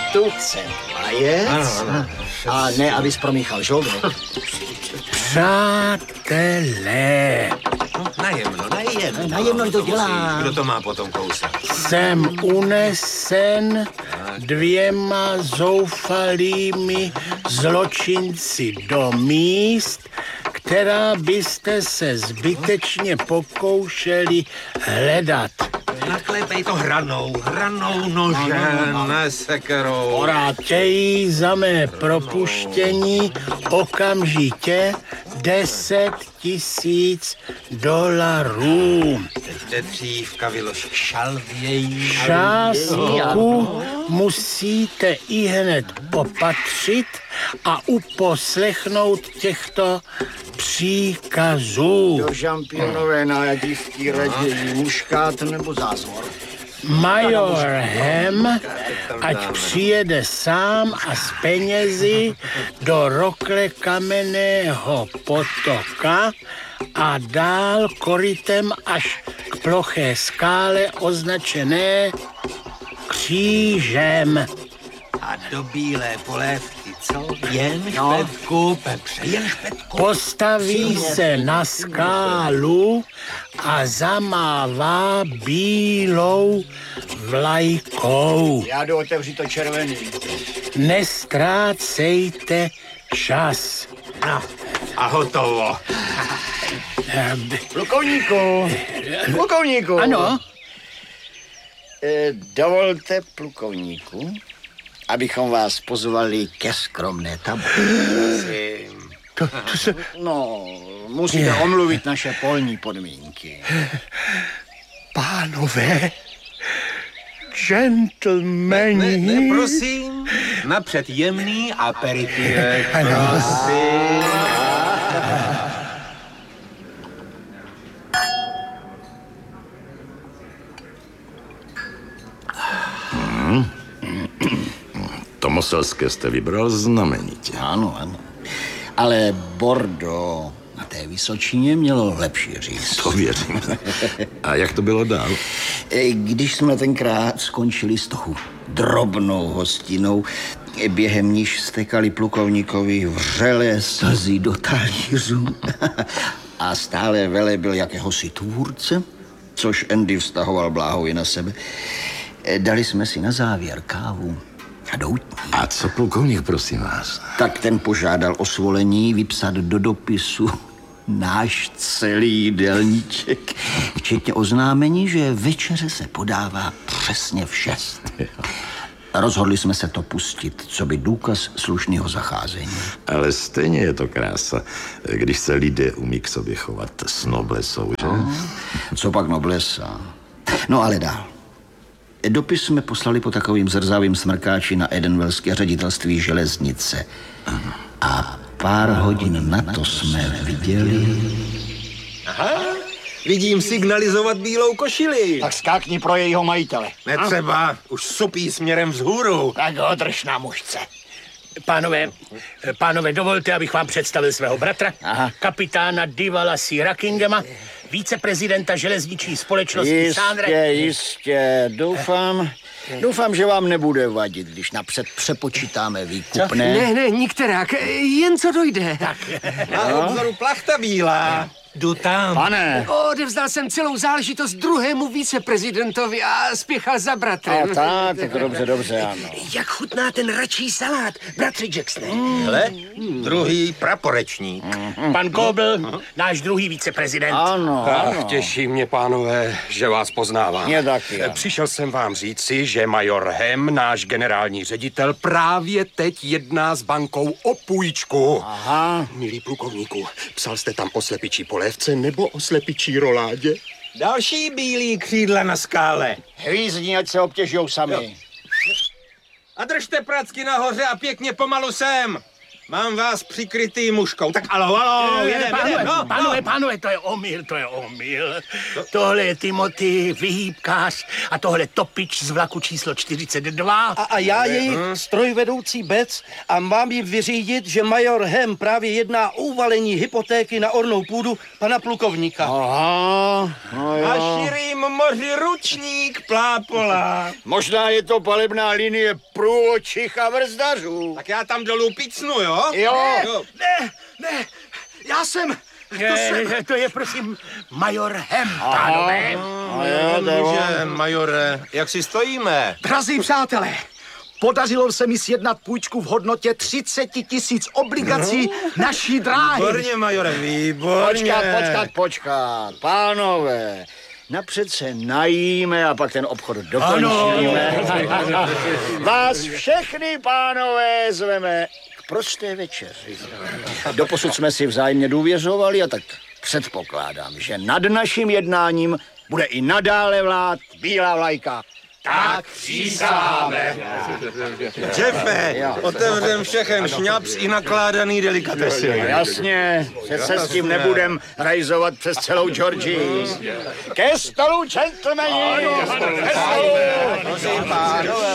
Tucet vajec. Ano. A ne, abys promíchal žoldu. Přátelé, Najemno to dělá. Kdo to má potom kousat? jsem unesen 2 zoufalými zločinci do míst, která byste se zbytečně pokoušeli hledat. Naklepej to hranou nožem, ne sekerou. Chtějí za mé propuštění okamžitě $10,000. Teď jde dřívka, vylož šalvěj. Částku musíte ihned opatřit a uposlechnout těchto příkazů. Do žampionové nájadívky raději muškát nebo zázvor. Major Hem, ať přijede sám a s penězi do rokle Kamenného potoka a dál korytem až k ploché skále označené křížem. A do bílé polévky, co? Jen špetku, Pepře, jen špetku. Postaví se na skálu a zamává bílou vlajkou. Já jdu otevřít to červený. Nestrácejte čas. No, a hotovo. Plukovníku. Ano? Dovolte, plukovníku, abychom vás pozvali ke skromné tabuli. To se... No, musíte omluvit naše polní podmínky. Pánové, gentlemani. Ne, prosím, napřed jemný aperitivek, prosím. To moselské jste vybral znamenitě. Ano. Ale Bordeaux na té Vysočině mělo lepší říz. To věřím. A jak to bylo dál? Když jsme tenkrát skončili s tou drobnou hostinou, během níž stekali plukovníkovi vřelé slzy do talířů a stále velebil jakéhosi tvůrce, což Andy vztahoval bláhově na sebe, dali jsme si na závěr kávu a doutní. A co plukovník, prosím vás? Tak ten požádal o svolení vypsat do dopisu náš celý jídelníček, včetně oznámení, že večeře se podává přesně v 6. Rozhodli jsme se to pustit, co by důkaz slušného zacházení. Ale stejně je to krása, když se lidé umí k sobě chovat s noblesou, že? Co pak noblesa? No ale dál. Dopis jsme poslali po takovým zrzavým smrkáči na Edenvelské ředitelství železnice. A pár hodin na to jsme viděli... Aha, vidím signalizovat bílou košili. Tak skákni pro jejího majitele. Netřeba, už supí směrem vzhůru. Tak ho drž na mužce. Pánové, dovolte, abych vám představil svého bratra, kapitána Divala C. Rackingema, viceprezidenta železniční společnosti Sandra. Jistě. Doufám, že vám nebude vadit, když napřed přepočítáme výkupné. Ne, nikterak, jen co dojde. Na obzoru plachta bílá. Jdu tam. Pane. Odevzdal jsem celou záležitost druhému viceprezidentovi a spěchal za bratrem. Tak, dobře, ano. Jak chutná ten račí salát, bratře Jacksone? Hele, druhý praporečník. Pan Kobl, náš druhý viceprezident. Ano. Těší mě, pánové, že vás poznávám. Mě taky. Přišel jsem vám říci, že major Hem, náš generální ředitel, právě teď jedná s bankou o půjčku. Aha. Milý plukovníku, psal jste tam o slepičí polévce nebo o slepičí roládě? Další bílý křídla na skále. Hvízdní, ať se obtěžujou sami. A držte pracky nahoře a pěkně pomalu sem. mám vás přikrytý muškou. Tak alo, jedem, Pánové, to je omyl. Tohle je Timothy, vyhýbkář a tohle topič z vlaku číslo 42. A já jejich strojvedoucí Bec a mám jim vyřídit, že major Hem právě jedná o uvalení hypotéky na ornou půdu pana plukovníka. Aha, no jo. Na širým moři ručník plápola. Možná je to palebná linie průvodčích a brzdařů. Tak já tam dolů picnu, jo? Jo. Ne, já jsem... To je prosím major Hem, pánové. Že, majore, jak si stojíme? Drazí přátelé, podařilo se mi sjednat půjčku v hodnotě 30 000 obligací naší dráhy. Výborně, majore, výborně. Počkat. Pánové, napřed se najíme a pak ten obchod dokončíme. Vás všechny, pánové, zveme k prosté večeři. Doposud jsme si vzájemně důvěřovali a tak předpokládám, že nad naším jednáním bude i nadále vlád bílá vlajka. Tak přísáháme. Jeffe, otevřem všechen šňaps i nakládaný delikatesy. Jasně, přece s tím nebudem rajzovat přes celou Georgii. Ke stolu, gentlemani! Prosím, pánové.